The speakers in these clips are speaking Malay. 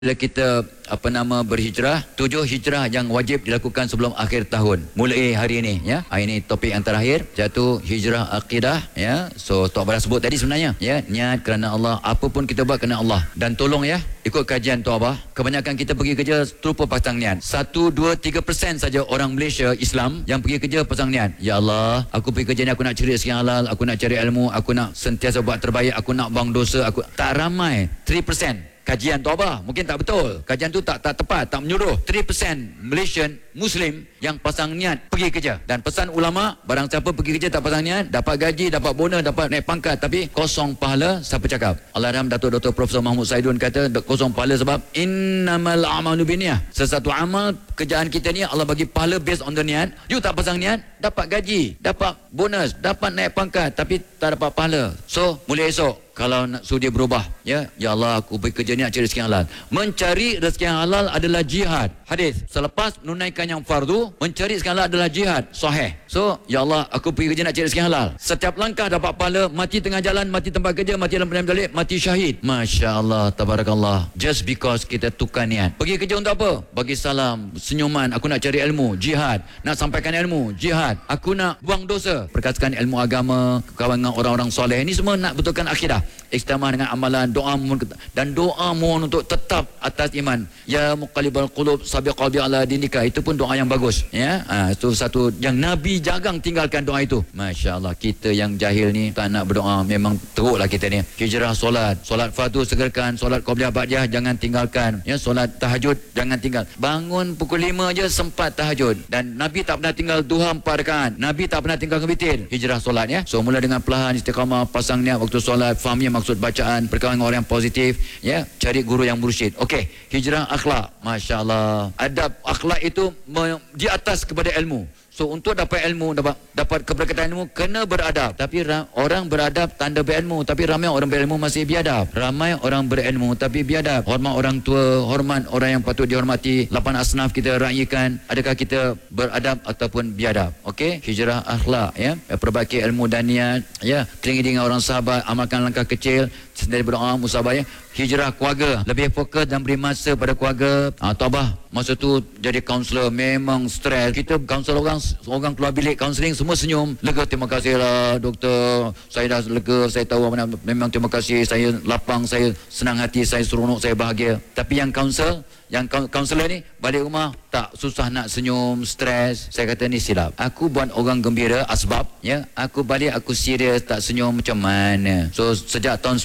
Bila kita berhijrah, 7 hijrah yang wajib dilakukan sebelum akhir tahun. Mulai hari ini ya. Ini topik yang terakhir, iaitu hijrah akidah ya. So Tok Abah sebut tadi sebenarnya ya, niat kerana Allah, apa pun kita buat kerana Allah. Dan tolong ya, ikut kajian Tok Abah, kebanyakan kita pergi kerja terlupa pasang niat. 1, 2, 3% saja orang Malaysia Islam yang pergi kerja pasang niat. Ya Allah, aku pergi kerja ni aku nak cari rezeki halal, aku nak cari ilmu, aku nak sentiasa buat terbaik, aku nak buang dosa, aku tak ramai 3%. Kajian Tok Abah mungkin tak betul, kajian tu tak tepat, tak menyuruh. 3% Malaysian Muslim yang pasang niat pergi kerja. Dan pesan ulama, barang siapa pergi kerja tak pasang niat, dapat gaji, dapat bonus, dapat naik pangkat, tapi kosong pahala. Siapa cakap? Allahyarham Datuk Dr. Profesor Mahmud Saidun kata kosong pahala sebab innamal a'malu binniyah. Sesuatu amal kerjaan kita ni Allah bagi pahala based on the niat. You tak pasang niat, dapat gaji, dapat bonus, dapat naik pangkat, tapi tak dapat pahala. So mulai esok kalau nak suruh dia berubah ya Allah, aku bekerja ni nak cari rezeki yang halal. Mencari rezeki yang halal adalah jihad. Hadis, selepas menunaikan yang fardu, mencari rezeki yang halal adalah jihad. Sahih. So ya Allah, aku pergi kerja nak cari rezeki yang halal. Setiap langkah dapat pahala, mati tengah jalan, mati tempat kerja, mati dalam perjalanan balik, mati syahid. Masya Allah, tabarakallah. Just because kita tukar niat. Pergi kerja untuk apa? Bagi salam, senyuman, aku nak cari ilmu, jihad. Nak sampaikan ilmu, jihad. Aku nak buang dosa, perkatakan ilmu agama, kawan dengan orang-orang soleh. Ini semua nak betulkan akidah. Ikhtamah dengan amalan, doa dan doa mohon untuk tetap atas iman. Ya muqallibal qulub sabiq qalbi ala dinika, itu pun doa yang bagus ya. Itu satu yang Nabi jarang tinggalkan doa itu. Masya-Allah, kita yang jahil ni tak nak berdoa, memang teruklah kita ni. Hijrah solat fardu segerakan, solat qabliyah ba'diyah jangan tinggalkan ya, solat tahajud jangan tinggal. Bangun pukul 5 je sempat tahajud, dan Nabi tak pernah tinggal duha 4 rakaat. Nabi tak pernah tinggal witir. Hijrah solat ya. So mula dengan perlahan, istiqamah, pasang niat waktu solat, fahami maksud bacaan, berkawan dengan orang yang positif ya, cari guru yang mursyid. Okey, hijrah akhlak. Masya-Allah, adab akhlak itu di atas kepada ilmu. So untuk dapat ilmu, dapat keberkatan ilmu, kena beradab. Tapi orang beradab tanda berilmu, tapi ramai orang berilmu masih biadab. Ramai orang berilmu tapi biadab. Hormat orang tua, hormat orang yang patut dihormati. 8 asnaf kita raikan. Adakah kita beradab ataupun biadab? Okey, hijrah akhlak ya. Perbaiki ilmu dan niat ya. Teringin dengan orang sahabat, amalkan langkah kecil, sendiri berdoa, musabah ya. Hijrah keluarga, lebih fokus dan beri masa pada keluarga. Tabah, masa tu jadi kaunselor memang stres. Kita kaunselor orang keluar bilik kaunseling semua senyum, lega, terima kasihlah doktor, saya dah lega, saya tahu mana, memang terima kasih, saya lapang, saya senang hati, saya seronok, saya bahagia. Tapi yang kaunselor ni balik rumah tak, susah nak senyum, stres. Saya kata ni silap. Aku buat orang gembira asbab ya, aku balik aku serius tak senyum macam mana. So sejak tahun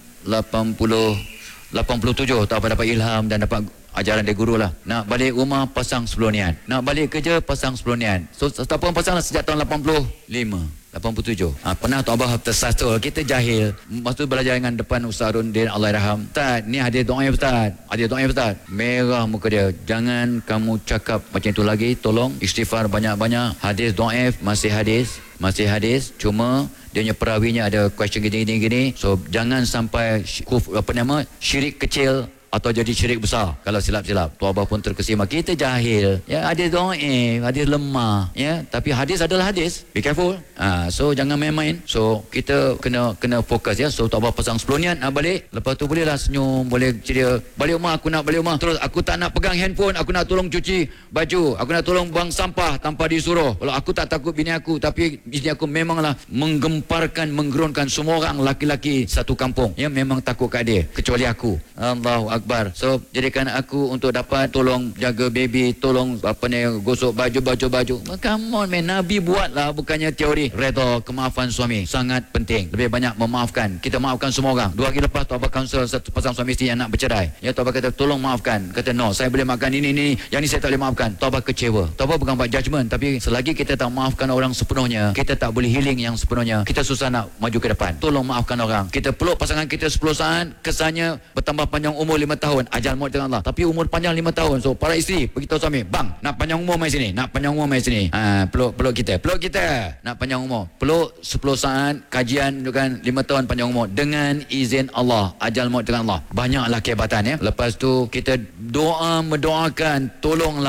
87 tak apa, dapat ilham dan dapat ajaran dari guru lah. Nak balik rumah pasang 10 niat, nak balik kerja pasang 10 niat. So tak apa, pasang lah sejak tahun 87. Pernah Tok Abah tersasul, kita jahil. Masa tu belajar dengan depan Ustaz Rundin, Allahyarham. Ustaz, ni hadis doa ya Ustaz. Hadis doa ya Ustaz. Merah muka dia. Jangan kamu cakap macam itu lagi, tolong istighfar banyak-banyak. Hadis doa masih hadis, cuma dia punya perawinya ada question gini. So jangan sampai syirik kecil atau jadi syirik besar kalau silap-silap. Tua Abah pun terkesima, kita jahil ya, hadis dhaif, hadis lemah ya, tapi hadis adalah hadis. Be careful. So jangan main-main. So kita kena fokus ya. So Tua Abah pasang 10 niat nak balik, lepas tu bolehlah senyum, boleh ceria. Balik rumah, aku nak balik rumah terus, aku tak nak pegang handphone, aku nak tolong cuci baju, aku nak tolong buang sampah tanpa disuruh. Kalau aku tak takut bini aku, tapi bini aku memanglah menggemparkan, menggerunkan semua orang laki-laki satu kampung ya, memang takut kat dia kecuali aku. Allahu Akbar. So jadikan aku untuk dapat tolong jaga baby, tolong gosok baju. Come on man, Nabi buatlah, bukannya teori. Redha, kemaafan suami sangat penting. Lebih banyak memaafkan. Kita maafkan semua orang. 2 hari lepas Tok Abah kaunsul satu pasang suami isteri yang nak bercerai ya, Tok Abah kata tolong maafkan. Kata no, saya boleh maafkan ini, yang ni saya tak boleh maafkan. Tok Abah kecewa. Tok Abah bukan buat judgement, tapi selagi kita tak maafkan orang sepenuhnya, kita tak boleh healing yang sepenuhnya. Kita susah nak maju ke depan. Tolong maafkan orang. Kita peluk pasangan kita 10 saat, kesannya bertambah panjang umur 5 tahun, ajal maut dengan Allah. Tapi umur panjang 5 tahun. So para isteri beritahu suami, bang, nak panjang umur mai sini, peluk kita nak panjang umur, peluk 10 saat, kajian kan 5 tahun panjang umur dengan izin Allah, ajal maut dengan Allah. Banyaklah kehebatan ya. Lepas tu kita mendoakan, tolonglah ya,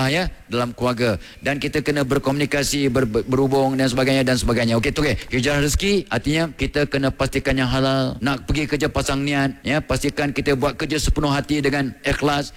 dalam keluarga, dan kita kena berkomunikasi, berhubung dan sebagainya. Okey tu, hijrah rezeki artinya kita kena pastikan yang halal. Nak pergi kerja pasang niat, ya, pastikan kita buat kerja sepenuh hati dengan ikhlas.